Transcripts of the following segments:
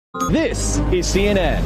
This is CNN.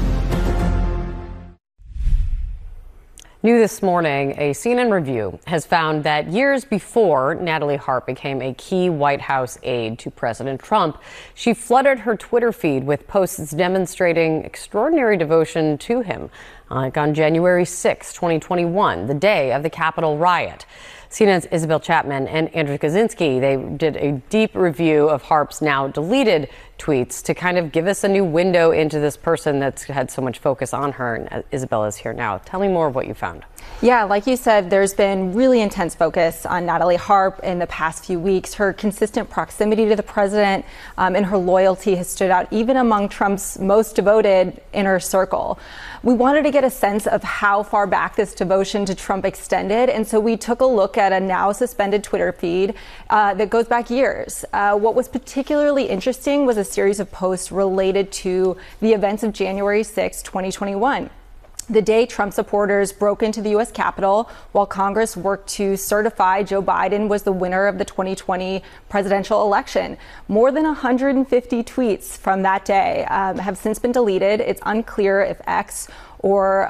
New this morning, a CNN review has found that years before Natalie Harp became a key White House aide to President Trump, she flooded her Twitter feed with posts demonstrating extraordinary devotion to him. Like on January 6, 2021, the day of the Capitol riot. CNN's Isabel Chapman and Andrew Kaczynski, they did a deep review of Harp's now deleted tweets to kind of give us a new window into this person that's had so much focus on her. And Isabel is here now. Tell me more of what you found. Yeah, like you said, there's been really intense focus on Natalie Harp in the past few weeks. Her consistent proximity to the president and her loyalty has stood out even among Trump's most devoted inner circle. We wanted to get a sense of how far back this devotion to Trump extended, and so we took a look at a now suspended Twitter feed that goes back years. What was particularly interesting was a series of posts related to the events of January 6, 2021. The day Trump supporters broke into the U.S. Capitol while Congress worked to certify Joe Biden was the winner of the 2020 presidential election. More than 150 tweets from that day have since been deleted. It's unclear if X or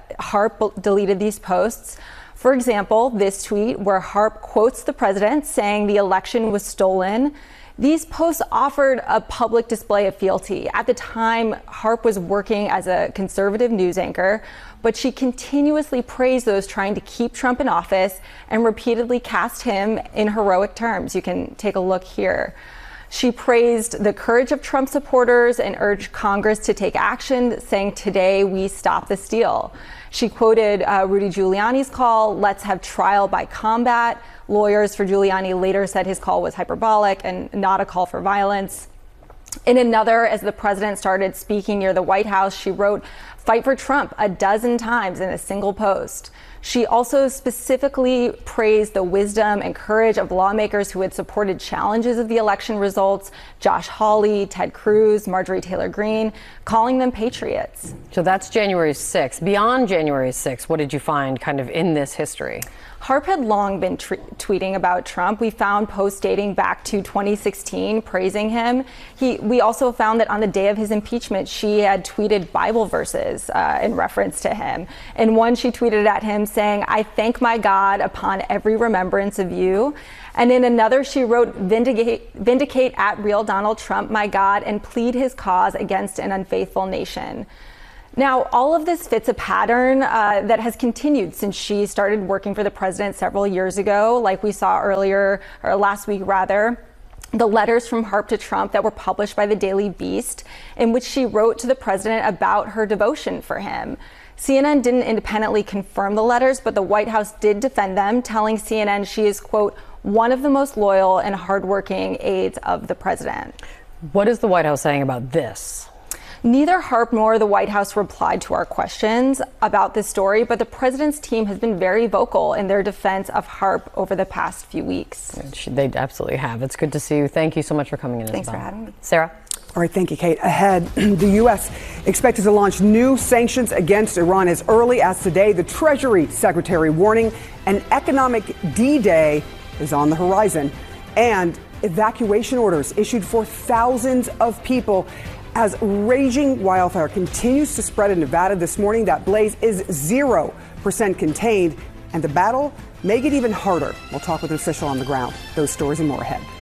Harp deleted these posts. For example, this tweet where Harp quotes the president saying the election was stolen. These posts offered a public display of fealty. At the time, Harp was working as a conservative news anchor, but she continuously praised those trying to keep Trump in office and repeatedly cast him in heroic terms. You can take a look here. She praised the courage of Trump supporters and urged Congress to take action, saying, "Today we stop the steal." She quoted Rudy Giuliani's call, "Let's have trial by combat." Lawyers for Giuliani later said his call was hyperbolic and not a call for violence. In another, as the president started speaking near the White House, she wrote, "Fight for Trump" a dozen times in a single post. She also specifically praised the wisdom and courage of lawmakers who had supported challenges of the election results, Josh Hawley, Ted Cruz, Marjorie Taylor Greene, calling them patriots. So that's January 6th. Beyond January 6th, what did you find kind of in this history? Harp had long been tweeting about Trump. We found posts dating back to 2016 praising him. We also found that on the day of his impeachment, she had tweeted Bible verses in reference to him. In one, she tweeted at him saying, "I thank my God upon every remembrance of you." And in another, she wrote, vindicate at real Donald Trump, my God, and plead his cause against an unfaithful nation. Now, all of this fits a pattern that has continued since she started working for the president several years ago, like we saw earlier, or last week rather. The letters from Harp to Trump that were published by the Daily Beast, in which she wrote to the president about her devotion for him. CNN didn't independently confirm the letters, but the White House did defend them, telling CNN she is, quote, one of the most loyal and hardworking aides of the president. What is the White House saying about this? Neither Harp nor the White House replied to our questions about this story, but the president's team has been very vocal in their defense of Harp over the past few weeks. They absolutely have. It's good to see you. Thank you so much for coming in. Thanks for having me. Sarah? All right, thank you, Kate. Ahead, the U.S. expected to launch new sanctions against Iran as early as today. The Treasury Secretary warning an economic D-Day is on the horizon, and evacuation orders issued for thousands of people as raging wildfire continues to spread in Nevada this morning. That blaze is 0% contained, and the battle may get even harder. We'll talk with an official on the ground. Those stories and more ahead.